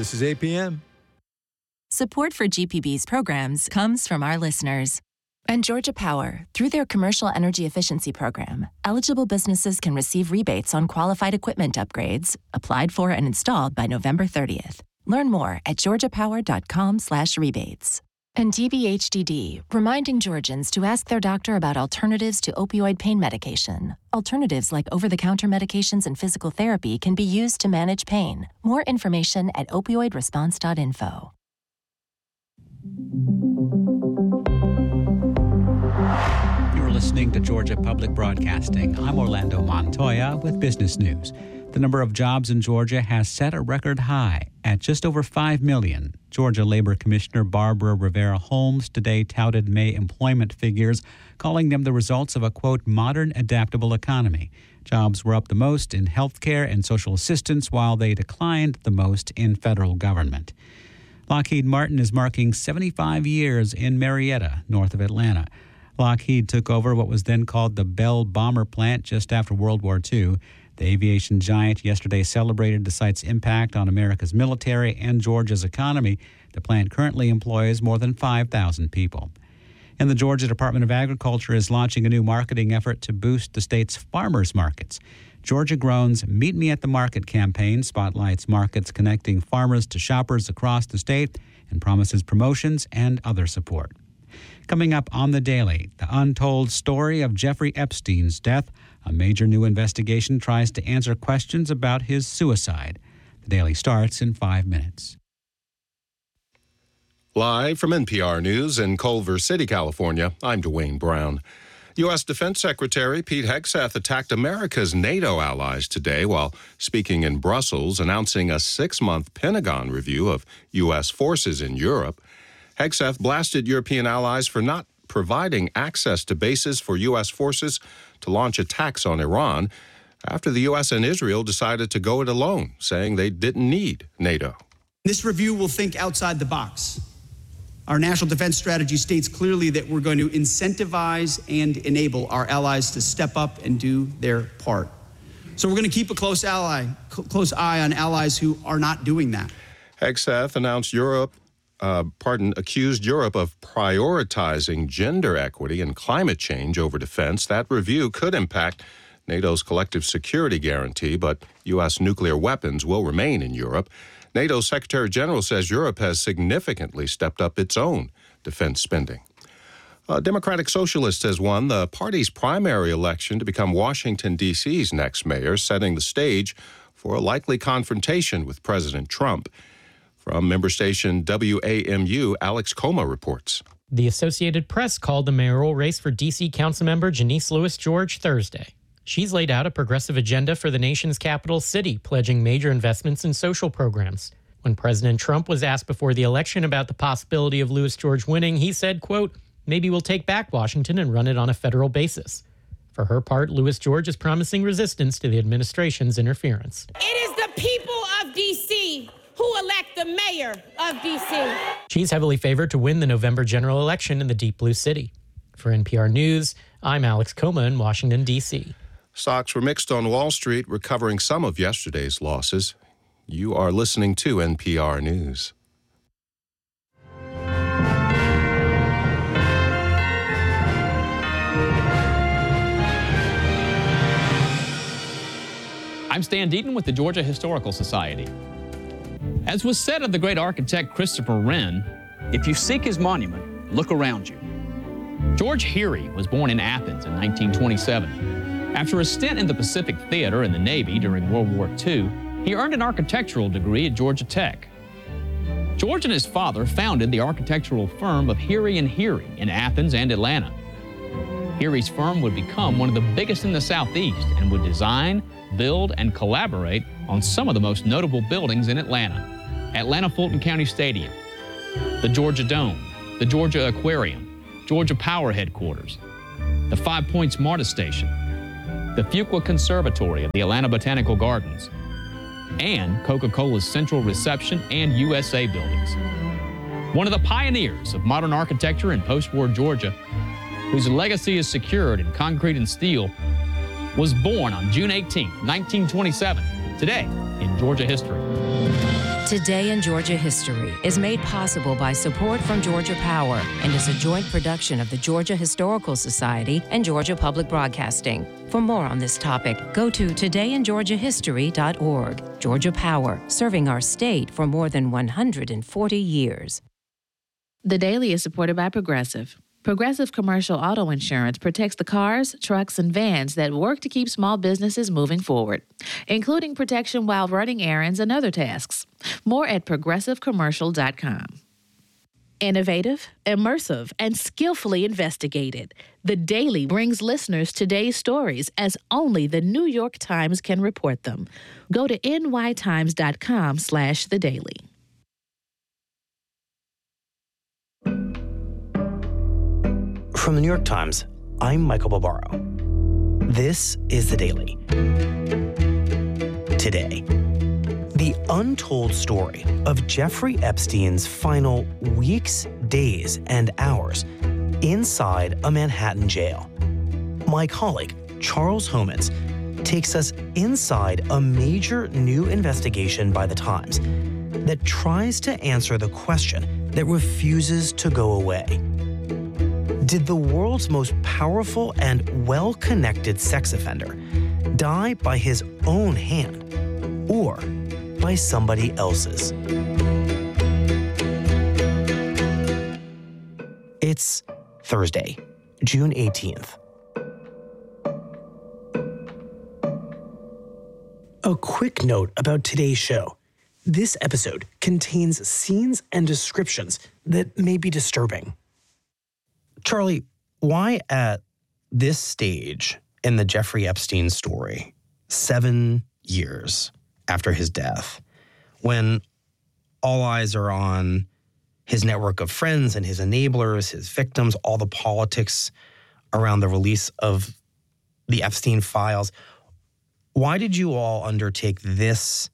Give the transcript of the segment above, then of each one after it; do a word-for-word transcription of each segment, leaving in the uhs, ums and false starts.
This is A P M. Support for G P B's programs comes from our listeners. And Georgia Power, through their Commercial Energy Efficiency Program, eligible businesses can receive rebates on qualified equipment upgrades, applied for and installed by November thirtieth. Learn more at georgiapower.com slash rebates. And D B H D D, reminding Georgians to ask their doctor about alternatives to opioid pain medication. Alternatives like over-the-counter medications and physical therapy can be used to manage pain. More information at opioid response dot info. You're listening to Georgia Public Broadcasting. I'm Orlando Montoya with business news. The number of jobs in Georgia has set a record high at just over five million. Georgia Labor Commissioner Barbara Rivera Holmes today touted May employment figures, calling them the results of a, quote, modern adaptable economy. Jobs were up the most in healthcare and social assistance, while they declined the most in federal government. Lockheed Martin is marking seventy-five years in Marietta, north of Atlanta. Lockheed took over what was then called the Bell Bomber Plant just after World War Two. The aviation giant yesterday celebrated the site's impact on America's military and Georgia's economy. The plant currently employs more than five thousand people. And the Georgia Department of Agriculture is launching a new marketing effort to boost the state's farmers markets. Georgia Grown's Meet Me at the Market campaign spotlights markets connecting farmers to shoppers across the state and promises promotions and other support. Coming up on The Daily, the untold story of Jeffrey Epstein's death. A major new investigation tries to answer questions about his suicide. The Daily starts in five minutes. Live from N P R News in Culver City, California, I'm Dwayne Brown. U S. Defense Secretary Pete Hegseth attacked America's NATO allies today while speaking in Brussels, announcing a six-month Pentagon review of U S forces in Europe. Hegseth blasted European allies for not providing access to bases for U S forces to launch attacks on Iran after the U S and Israel decided to go it alone, saying they didn't need NATO. This review will think outside the box. Our national defense strategy states clearly that we're going to incentivize and enable our allies to step up and do their part. So we're going to keep a close ally, close eye on allies who are not doing that. Hegseth announced Europe Uh, pardon, accused Europe of prioritizing gender equity and climate change over defense. That review could impact NATO's collective security guarantee, but U S nuclear weapons will remain in Europe. NATO's Secretary General says Europe has significantly stepped up its own defense spending. A Democratic Socialist has won the party's primary election to become Washington, D C's next mayor, setting the stage for a likely confrontation with President Trump. From member station W A M U, Alex Coma reports. The Associated Press called the mayoral race for D C Councilmember Janice Lewis George Thursday. She's laid out a progressive agenda for the nation's capital city, pledging major investments in social programs. When President Trump was asked before the election about the possibility of Lewis George winning, he said, quote, maybe we'll take back Washington and run it on a federal basis. For her part, Lewis George is promising resistance to the administration's interference. It is the people of D C who elect the mayor of D C. She's heavily favored to win the November general election in the Deep Blue City. For N P R News, I'm Alex Coma in Washington, D C. Stocks were mixed on Wall Street, recovering some of yesterday's losses. You are listening to N P R News. I'm Stan Deaton with the Georgia Historical Society. As was said of the great architect Christopher Wren, if you seek his monument, look around you. George Heery was born in Athens in nineteen twenty-seven. After a stint in the Pacific Theater in the Navy during World War Two, he earned an architectural degree at Georgia Tech. George and his father founded the architectural firm of Heery and Heery in Athens and Atlanta. Heery's firm would become one of the biggest in the Southeast and would design, build, and collaborate on some of the most notable buildings in Atlanta. Atlanta Fulton County Stadium, the Georgia Dome, the Georgia Aquarium, Georgia Power Headquarters, the Five Points MARTA Station, the Fuqua Conservatory of the Atlanta Botanical Gardens, and Coca-Cola's Central Reception and U S A buildings. One of the pioneers of modern architecture in post-war Georgia, whose legacy is secured in concrete and steel, was born on June eighteenth, nineteen twenty-seven, today in Georgia history. Today in Georgia History is made possible by support from Georgia Power and is a joint production of the Georgia Historical Society and Georgia Public Broadcasting. For more on this topic, go to today in georgia history dot org. Georgia Power, serving our state for more than one hundred forty years. The Daily is supported by Progressive. Progressive Commercial Auto Insurance protects the cars, trucks, and vans that work to keep small businesses moving forward, including protection while running errands and other tasks. More at progressive commercial dot com. Innovative, immersive, and skillfully investigated, The Daily brings listeners today's stories as only the New York Times can report them. Go to n y times dot com slash the daily. From the New York Times, I'm Michael Barbaro. This is The Daily. Today, the untold story of Jeffrey Epstein's final weeks, days, and hours inside a Manhattan jail. My colleague, Charles Homans, takes us inside a major new investigation by The Times that tries to answer the question that refuses to go away. Did the world's most powerful and well-connected sex offender die by his own hand or by somebody else's? It's Thursday, June eighteenth. A quick note about today's show. This episode contains scenes and descriptions that may be disturbing. Charlie, why at this stage in the Jeffrey Epstein story, seven years after his death, when all eyes are on his network of friends and his enablers, his victims, all the politics around the release of the Epstein files, why did you all undertake this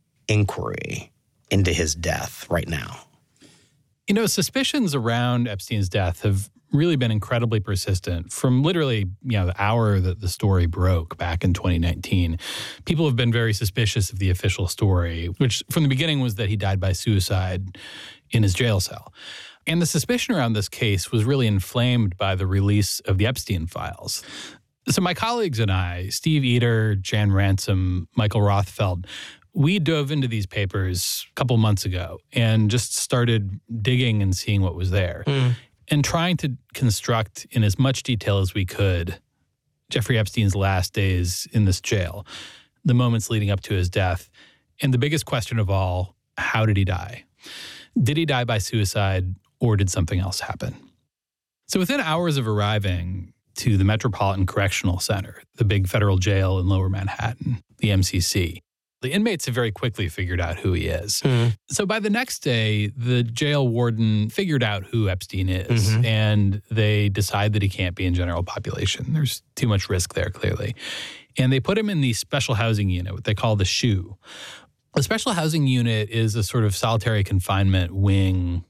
inquiry into his death right now? You know, suspicions around Epstein's death have really been incredibly persistent from literally, you know, the hour that the story broke back in twenty nineteen. People have been very suspicious of the official story, which from the beginning was that he died by suicide in his jail cell. And the suspicion around this case was really inflamed by the release of the Epstein files. So my colleagues and I, Steve Eder, Jan Ransom, Michael Rothfeld, we dove into these papers a couple months ago and just started digging and seeing what was there. Mm. And trying to construct in as much detail as we could Jeffrey Epstein's last days in this jail, the moments leading up to his death, and the biggest question of all, how did he die? Did he die by suicide or did something else happen? So within hours of arriving to the Metropolitan Correctional Center, the big federal jail in Lower Manhattan, the M C C, the inmates have very quickly figured out who he is. Mm. So by the next day, the jail warden figured out who Epstein is, mm-hmm. and they decide that he can't be in general population. There's too much risk there, clearly. And they put him in the special housing unit, what they call the S H U. The special housing unit is a sort of solitary confinement wing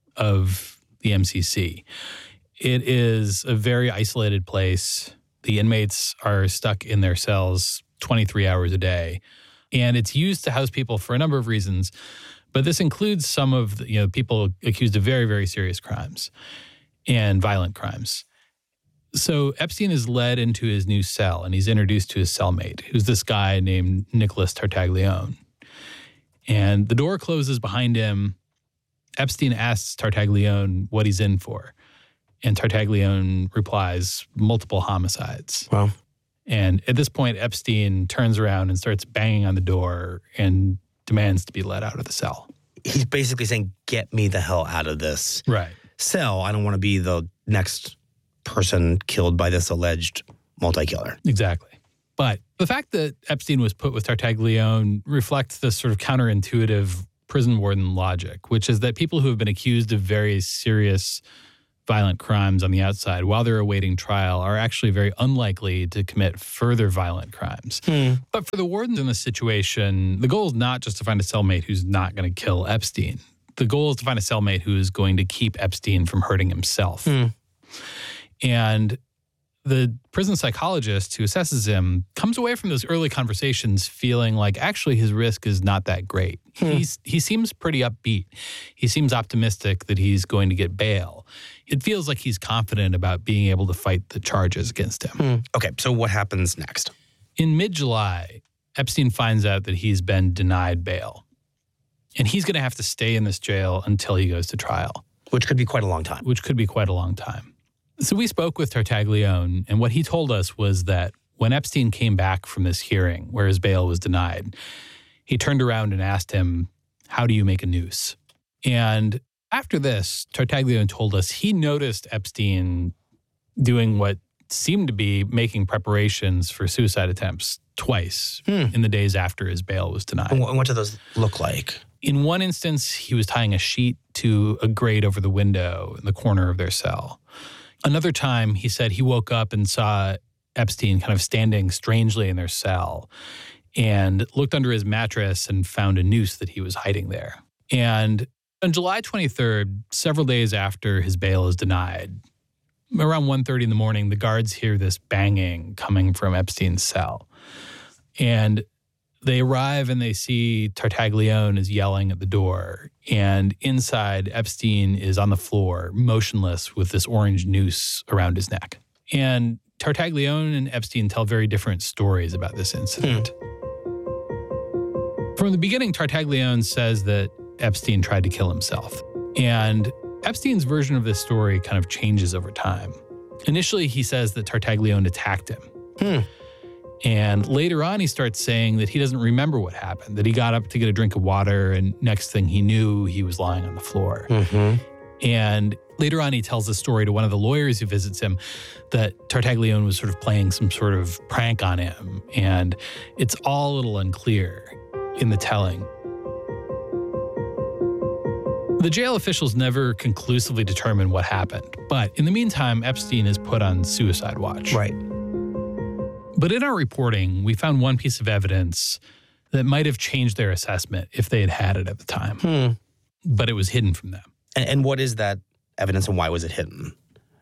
of the M C C. It is a very isolated place. The inmates are stuck in their cells twenty-three hours a day. And it's used to house people for a number of reasons, but this includes some of the, you know, people accused of very, very serious crimes and violent crimes. So Epstein is led into his new cell, and he's introduced to his cellmate, who's this guy named Nicholas Tartaglione. And the door closes behind him. Epstein asks Tartaglione what he's in for, and Tartaglione replies, multiple homicides. Wow. And at this point, Epstein turns around and starts banging on the door and demands to be let out of the cell. He's basically saying, get me the hell out of this right. cell. I don't want to be the next person killed by this alleged multi-killer. Exactly. But the fact that Epstein was put with Tartaglione reflects this sort of counterintuitive prison warden logic, which is that people who have been accused of very serious violent crimes on the outside while they're awaiting trial are actually very unlikely to commit further violent crimes. Hmm. But for the wardens in this situation, the goal is not just to find a cellmate who's not going to kill Epstein. The goal is to find a cellmate who is going to keep Epstein from hurting himself. Hmm. And the prison psychologist who assesses him comes away from those early conversations feeling like actually his risk is not that great. Hmm. He's he seems pretty upbeat. He seems optimistic that he's going to get bail. It feels like he's confident about being able to fight the charges against him. Hmm. Okay, so what happens next? In mid-July, Epstein finds out that he's been denied bail. And he's going to have to stay in this jail until he goes to trial. Which could be quite a long time. Which could be quite a long time. So we spoke with Tartaglione, and what he told us was that when Epstein came back from this hearing where his bail was denied, he turned around and asked him, how do you make a noose? And after this, Tartaglione told us he noticed Epstein doing what seemed to be making preparations for suicide attempts twice hmm. in the days after his bail was denied. And what do those look like? In one instance, he was tying a sheet to a grate over the window in the corner of their cell. Another time, he said he woke up and saw Epstein kind of standing strangely in their cell and looked under his mattress and found a noose that he was hiding there. And on July twenty-third, several days after his bail is denied, around one thirty in the morning, the guards hear this banging coming from Epstein's cell. And they arrive and they see Tartaglione is yelling at the door. And inside, Epstein is on the floor, motionless with this orange noose around his neck. And Tartaglione and Epstein tell very different stories about this incident. Hmm. From the beginning, Tartaglione says that Epstein tried to kill himself. And Epstein's version of this story kind of changes over time. Initially, he says that Tartaglione attacked him. Hmm. And later on, he starts saying that he doesn't remember what happened, that he got up to get a drink of water, and next thing he knew, he was lying on the floor. Mm-hmm. And later on, he tells the story to one of the lawyers who visits him that Tartaglione was sort of playing some sort of prank on him. And it's all a little unclear in the telling. The jail officials never conclusively determined what happened. But in the meantime, Epstein is put on suicide watch. Right. But in our reporting, we found one piece of evidence that might have changed their assessment if they had had it at the time. Hmm. But it was hidden from them. And, and what is that evidence and why was it hidden?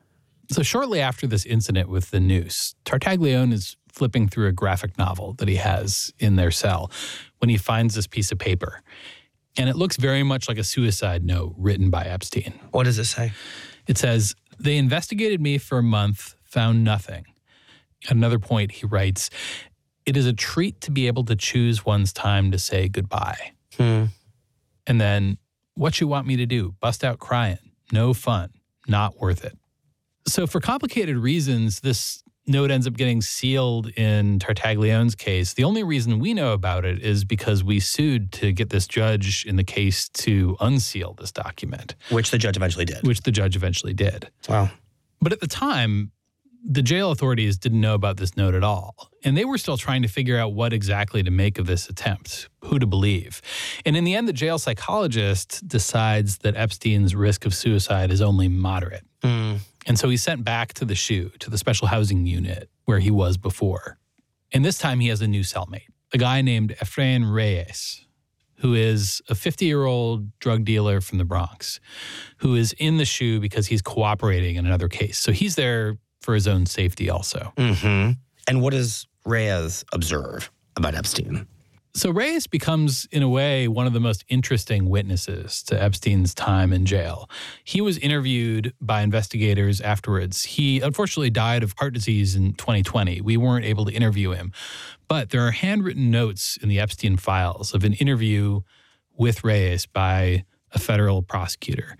So shortly after this incident with the noose, Tartaglione is flipping through a graphic novel that he has in their cell when he finds this piece of paper. And it looks very much like a suicide note written by Epstein. What does it say? It says, "They investigated me for a month, found nothing." At another point, he writes, "It is a treat to be able to choose one's time to say goodbye." Hmm. And then, "What you want me to do? Bust out crying? No fun. Not worth it." So for complicated reasons, this note ends up getting sealed in Tartaglione's case. The only reason we know about it is because we sued to get this judge in the case to unseal this document. Which the judge eventually did. Which the judge eventually did. Wow. But at the time, the jail authorities didn't know about this note at all. And they were still trying to figure out what exactly to make of this attempt, who to believe. And in the end, the jail psychologist decides that Epstein's risk of suicide is only moderate. Mm. And so he's sent back to the S H U, to the special housing unit where he was before. And this time he has a new cellmate, a guy named Efrain Reyes, who is a fifty-year-old drug dealer from the Bronx, who is in the S H U because he's cooperating in another case. So he's there for his own safety also. Mm-hmm. And what does Reyes observe about Epstein? So Reyes becomes, in a way, one of the most interesting witnesses to Epstein's time in jail. He was interviewed by investigators afterwards. He unfortunately died of heart disease in twenty twenty. We weren't able to interview him. But there are handwritten notes in the Epstein files of an interview with Reyes by a federal prosecutor.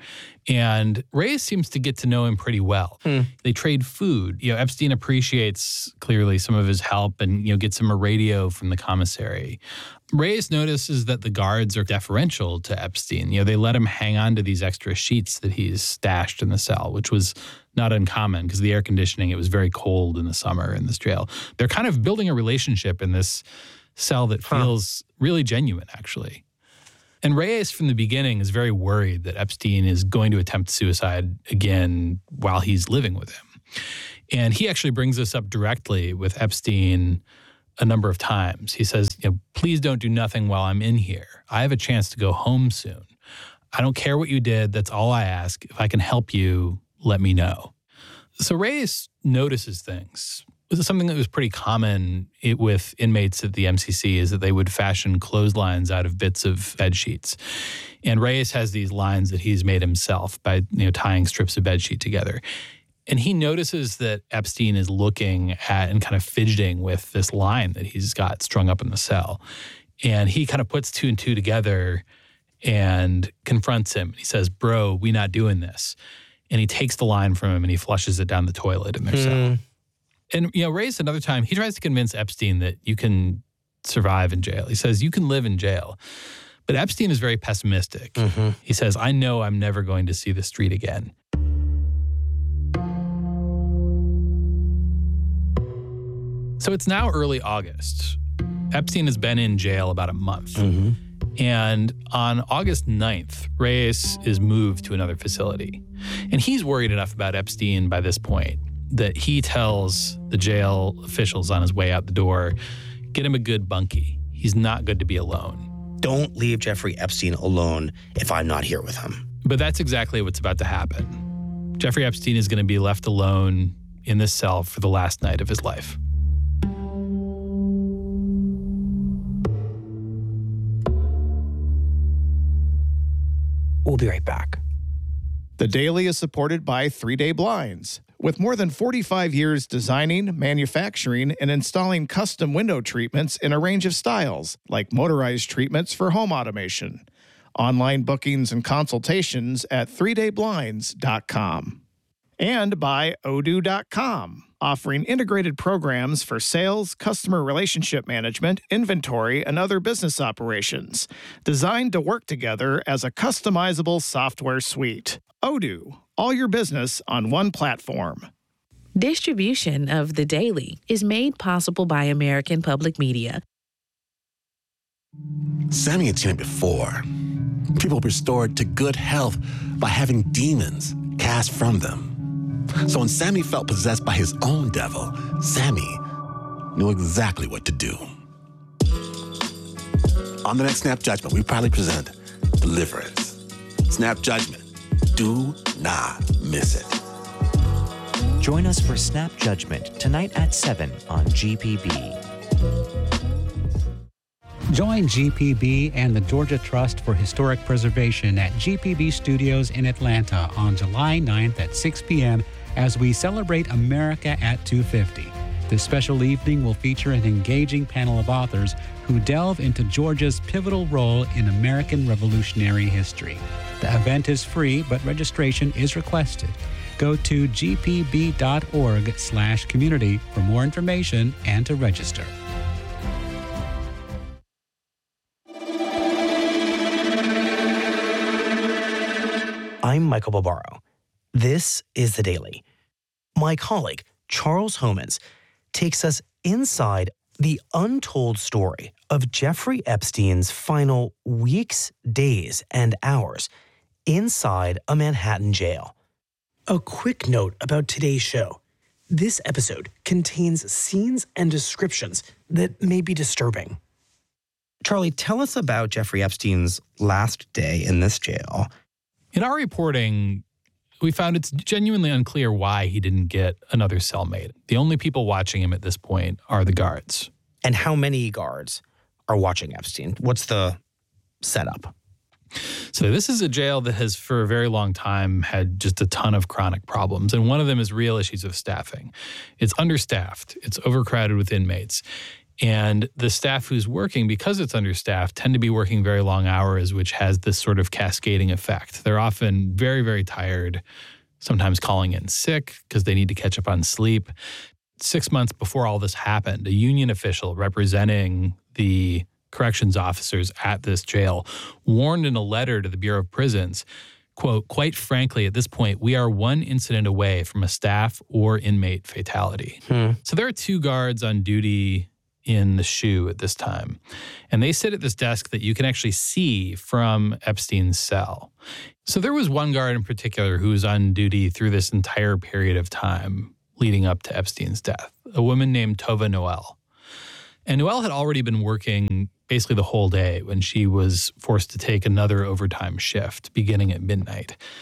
And Reyes seems to get to know him pretty well. Hmm. They trade food. You know, Epstein appreciates clearly some of his help and, you know, gets him a radio from the commissary. Reyes notices that the guards are deferential to Epstein. You know, they let him hang on to these extra sheets that he's stashed in the cell, which was not uncommon because the air conditioning, it was very cold in the summer in this jail. They're kind of building a relationship in this cell that feels huh. really genuine, actually. And Reyes, from the beginning, is very worried that Epstein is going to attempt suicide again while he's living with him. And he actually brings this up directly with Epstein a number of times. He says, you know, please don't do nothing while I'm in here. I have a chance to go home soon. I don't care what you did. That's all I ask. If I can help you, let me know. So Reyes notices things. This is something that was pretty common with inmates at the M C C, is that they would fashion clotheslines out of bits of bed sheets. And Reyes has these lines that he's made himself by, you know, tying strips of bed sheet together. And he notices that Epstein is looking at and kind of fidgeting with this line that he's got strung up in the cell. And he kind of puts two and two together and confronts him. He says, "Bro, we not doing this." And he takes the line from him and he flushes it down the toilet in their mm. cell. And, you know, Reyes, another time, he tries to convince Epstein that you can survive in jail. He says, you can live in jail. But Epstein is very pessimistic. Mm-hmm. He says, I know I'm never going to see the street again. So it's now early August. Epstein has been in jail about a month. Mm-hmm. And on August ninth, Reyes is moved to another facility. And he's worried enough about Epstein by this point that he tells the jail officials on his way out the door, get him a good bunkie. He's not good to be alone. Don't leave Jeffrey Epstein alone if I'm not here with him. But that's exactly what's about to happen. Jeffrey Epstein is going to be left alone in this cell for the last night of his life. We'll be right back. The Daily is supported by Three Day Blinds. With more than forty-five years designing, manufacturing, and installing custom window treatments in a range of styles, like motorized treatments for home automation. Online bookings and consultations at three day blinds dot com. And by odoo dot com, offering integrated programs for sales, customer relationship management, inventory, and other business operations, designed to work together as a customizable software suite. Odoo, all your business on one platform. Distribution of The Daily is made possible by American Public Media. Sammy had seen it before. People restored to good health by having demons cast from them. So when Sammy felt possessed by his own devil, Sammy knew exactly what to do. On the next Snap Judgment, we proudly present Deliverance. Snap Judgment. Do not miss it. Join us for Snap Judgment tonight at seven on G P B. Join G P B and the Georgia Trust for Historic Preservation at G P B Studios in Atlanta on July ninth at six p.m. as we celebrate America at two fifty. This special evening will feature an engaging panel of authors who delve into Georgia's pivotal role in American Revolutionary history. The event is free, but registration is requested. Go to g p b dot org slash community for more information and to register. I'm Michael Barbaro. This is The Daily. My colleague, Charles Homans, takes us inside the untold story of Jeffrey Epstein's final weeks, days, and hours inside a Manhattan jail. A quick note about today's show. This episode contains scenes and descriptions that may be disturbing. Charlie, tell us about Jeffrey Epstein's last day in this jail. In our reporting, we found it's genuinely unclear why he didn't get another cellmate. The only people watching him at this point are the guards. And how many guards are watching Epstein? What's the setup? So this is a jail that has for a very long time had just a ton of chronic problems. And one of them is real issues of staffing. It's understaffed. It's overcrowded with inmates. And the staff who's working, because it's understaffed, tend to be working very long hours, which has this sort of cascading effect. They're often very, very tired, sometimes calling in sick because they need to catch up on sleep. Six months before all this happened, a union official representing the corrections officers at this jail warned in a letter to the Bureau of Prisons, quote, quite frankly, at this point, we are one incident away from a staff or inmate fatality. Hmm. So there are two guards on duty in the SHU at this time. And they sit at this desk that you can actually see from Epstein's cell. So there was one guard in particular who was on duty through this entire period of time leading up to Epstein's death, a woman named Tova Noel. And Noel had already been working basically the whole day when she was forced to take another overtime shift beginning at midnight.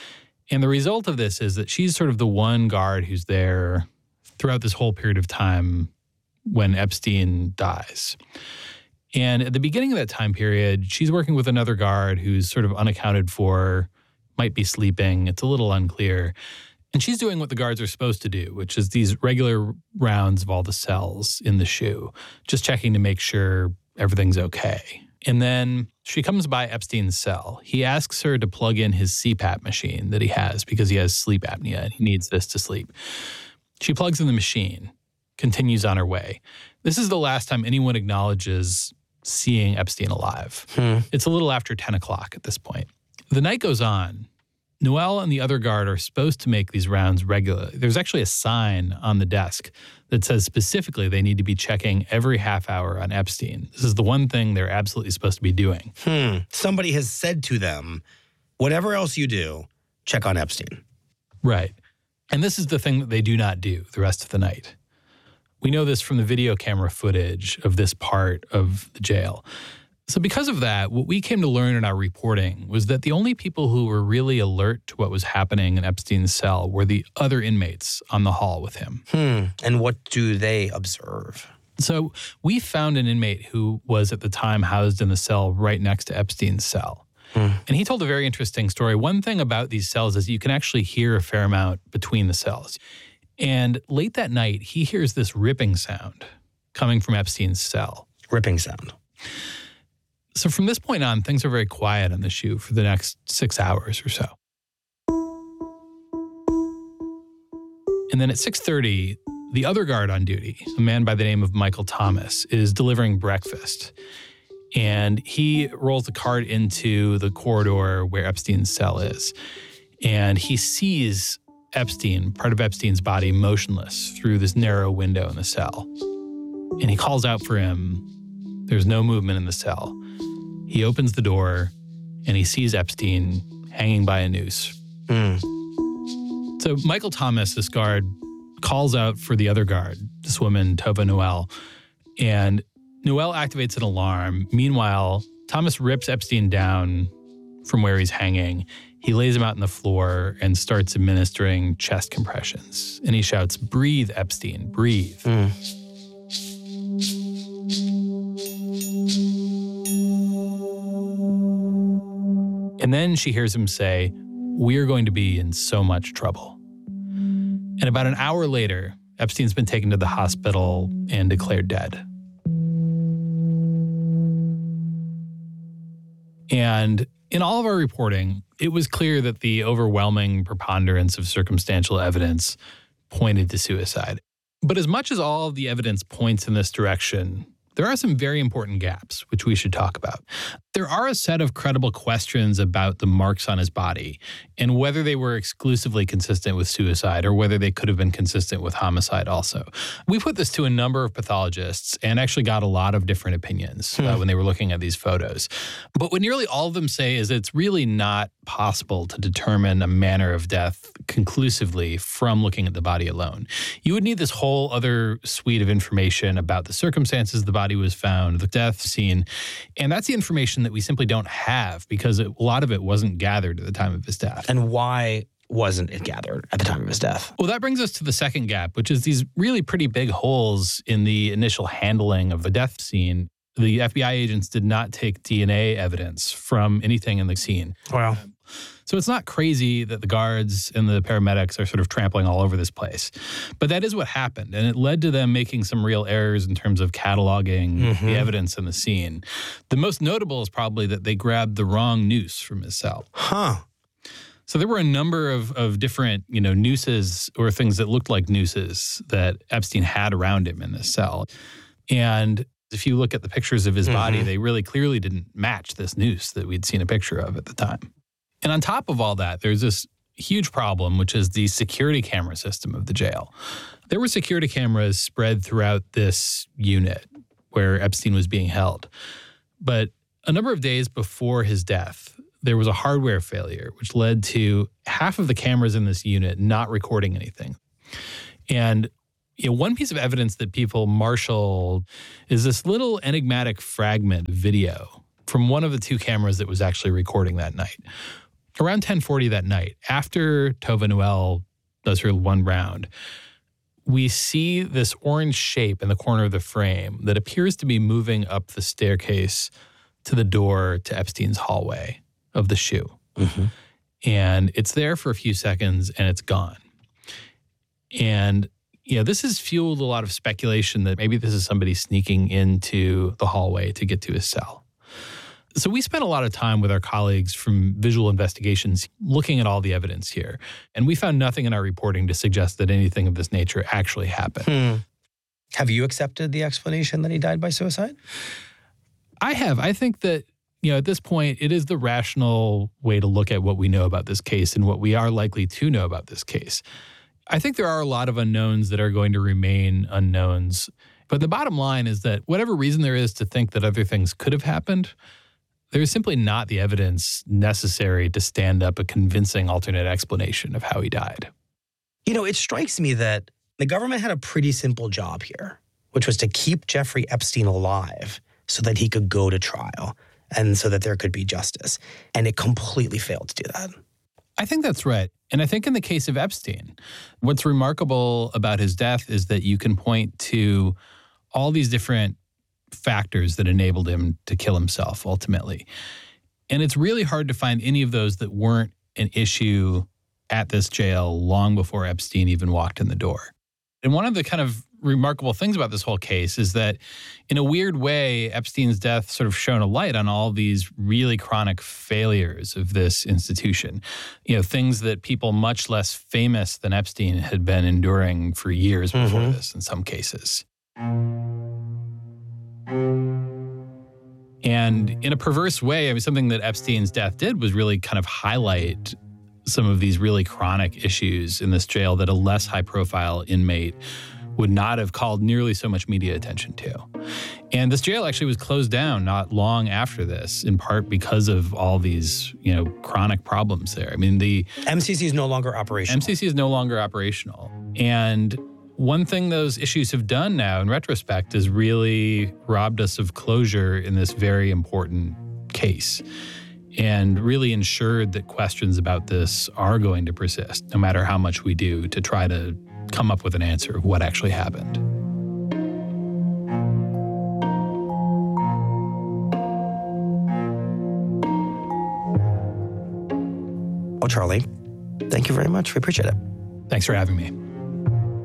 And the result of this is that she's sort of the one guard who's there throughout this whole period of time when Epstein dies. And at the beginning of that time period, she's working with another guard who's sort of unaccounted for, might be sleeping. It's a little unclear. And she's doing what the guards are supposed to do, which is these regular rounds of all the cells in the SHU, just checking to make sure everything's okay. And then she comes by Epstein's cell. He asks her to plug in his C PAP machine that he has because he has sleep apnea and he needs this to sleep. She plugs in the machine, continues on her way. This is the last time anyone acknowledges seeing Epstein alive. Hmm. It's a little after ten o'clock at this point. The night goes on. Noelle and the other guard are supposed to make these rounds regularly. There's actually a sign on the desk that says specifically they need to be checking every half hour on Epstein. This is the one thing they're absolutely supposed to be doing. Hmm. Somebody has said to them, whatever else you do, check on Epstein. Right. And this is the thing that they do not do the rest of the night. We know this from the video camera footage of this part of the jail. So because of that, what we came to learn in our reporting was that the only people who were really alert to what was happening in Epstein's cell were the other inmates on the hall with him. Hmm. And what do they observe? So we found an inmate who was at the time housed in the cell right next to Epstein's cell. Hmm. And he told a very interesting story. One thing about these cells is you can actually hear a fair amount between the cells. And late that night, he hears this ripping sound coming from Epstein's cell. Ripping sound. So from this point on, things are very quiet on the SHU for the next six hours or so. And then at six thirty, the other guard on duty, a man by the name of Michael Thomas, is delivering breakfast. And he rolls the cart into the corridor where Epstein's cell is. And he sees Epstein, part of Epstein's body, motionless through this narrow window in the cell. And he calls out for him. There's no movement in the cell. He opens the door and he sees Epstein hanging by a noose. Mm. So Michael Thomas, this guard, calls out for the other guard, this woman, Tova Noelle, and Noelle activates an alarm. Meanwhile, Thomas rips Epstein down from where he's hanging. He lays him out on the floor and starts administering chest compressions. And he shouts, "Breathe, Epstein, breathe." Mm. And then she hears him say, "We're going to be in so much trouble." And about an hour later, Epstein's been taken to the hospital and declared dead. And in all of our reporting, it was clear that the overwhelming preponderance of circumstantial evidence pointed to suicide. But as much as all of the evidence points in this direction, there are some very important gaps, which we should talk about. There are a set of credible questions about the marks on his body and whether they were exclusively consistent with suicide or whether they could have been consistent with homicide also. We put this to a number of pathologists and actually got a lot of different opinions hmm. uh, when they were looking at these photos. But what nearly all of them say is it's really not possible to determine a manner of death conclusively from looking at the body alone. You would need this whole other suite of information about the circumstances the body was found, the death scene, and that's the information that we simply don't have because it, a lot of it wasn't gathered at the time of his death. And why wasn't it gathered at the time of his death? Well, that brings us to the second gap, which is these really pretty big holes in the initial handling of the death scene. The F B I agents did not take D N A evidence from anything in the scene. Wow. So it's not crazy that the guards and the paramedics are sort of trampling all over this place. But that is what happened. And it led to them making some real errors in terms of cataloging mm-hmm. the evidence in the scene. The most notable is probably that they grabbed the wrong noose from his cell. Huh. So there were a number of, of different, you know, nooses or things that looked like nooses that Epstein had around him in this cell. And if you look at the pictures of his mm-hmm. body, they really clearly didn't match this noose that we'd seen a picture of at the time. And on top of all that, there's this huge problem, which is the security camera system of the jail. There were security cameras spread throughout this unit where Epstein was being held. But a number of days before his death, there was a hardware failure, which led to half of the cameras in this unit not recording anything. And you know, one piece of evidence that people marshaled is this little enigmatic fragment video from one of the two cameras that was actually recording that night. around ten forty that night, after Tova Noel does her one round, we see this orange shape in the corner of the frame that appears to be moving up the staircase to the door to Epstein's hallway of the shoe. Mm-hmm. And it's there for a few seconds and it's gone. And, you know, this has fueled a lot of speculation that maybe this is somebody sneaking into the hallway to get to his cell. So we spent a lot of time with our colleagues from Visual Investigations looking at all the evidence here. And we found nothing in our reporting to suggest that anything of this nature actually happened. Hmm. Have you accepted the explanation that he died by suicide? I have. I think that, you know, at this point, it is the rational way to look at what we know about this case and what we are likely to know about this case. I think there are a lot of unknowns that are going to remain unknowns. But the bottom line is that whatever reason there is to think that other things could have happened, there's simply not the evidence necessary to stand up a convincing alternate explanation of how he died. You know, it strikes me that the government had a pretty simple job here, which was to keep Jeffrey Epstein alive so that he could go to trial and so that there could be justice. And it completely failed to do that. I think that's right. And I think in the case of Epstein, what's remarkable about his death is that you can point to all these different factors that enabled him to kill himself ultimately. And it's really hard to find any of those that weren't an issue at this jail long before Epstein even walked in the door. And one of the kind of remarkable things about this whole case is that in a weird way, Epstein's death sort of shone a light on all these really chronic failures of this institution. You know, things that people much less famous than Epstein had been enduring for years before mm-hmm. this in some cases. And in a perverse way, I mean, something that Epstein's death did was really kind of highlight some of these really chronic issues in this jail that a less high-profile inmate would not have called nearly so much media attention to. And this jail actually was closed down not long after this, in part because of all these, you know, chronic problems there. I mean, the M C C is no longer operational. M C C is no longer operational. And one thing those issues have done now, in retrospect, is really robbed us of closure in this very important case and really ensured that questions about this are going to persist, no matter how much we do to try to come up with an answer of what actually happened. Well, Charlie, thank you very much. We appreciate it. Thanks for having me.